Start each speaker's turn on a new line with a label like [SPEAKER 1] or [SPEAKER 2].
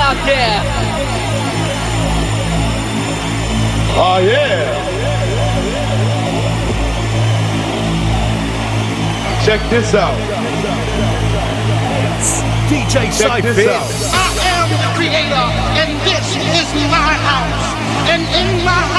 [SPEAKER 1] out there.
[SPEAKER 2] Oh, yeah. Check this out.
[SPEAKER 3] DJ Cypher.
[SPEAKER 4] I am the creator, and this is my house. And in my